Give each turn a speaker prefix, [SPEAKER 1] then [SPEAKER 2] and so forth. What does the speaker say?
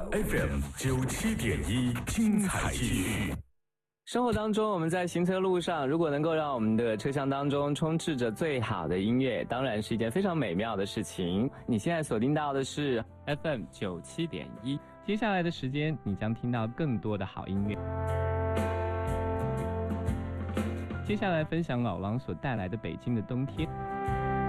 [SPEAKER 1] FM 97.1，精彩继续。
[SPEAKER 2] 生活当中，我们在行车路上，如果能够让我们的车厢当中充斥着最好的音乐，当然是一件非常美妙的事情。你现在锁定到的是 FM 97.1，接下来的时间你将听到更多的好音乐。接下来分享老狼所带来的《北京的冬天》。